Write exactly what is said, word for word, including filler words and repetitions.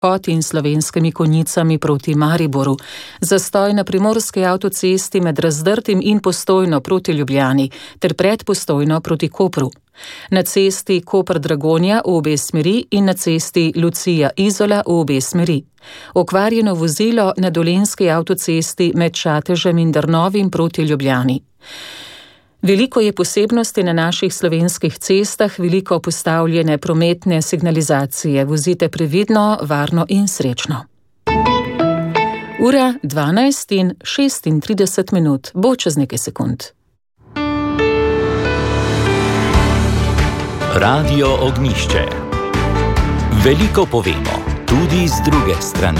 Hoti in Slovenskimi Konjicami proti Mariboru, zastoj na primorski avtocesti med Razdrtim in Postojno proti Ljubljani ter pred Postojno proti Kopru. Na cesti Koper-Dragonja v obe smeri in na cesti Lucija-Izola v obe smeri. Okvarjeno vozilo na dolenjski avtocesti med Čatežem in Drnovim proti Ljubljani. Veliko je posebnosti na naših slovenskih cestah, veliko postavljene prometne signalizacije. Vozite previdno, varno in srečno. Ura dvanajst in šestintrideset minut, bo čez nekaj sekund. Radio Ognjišče. Veliko povemo, tudi z druge strani.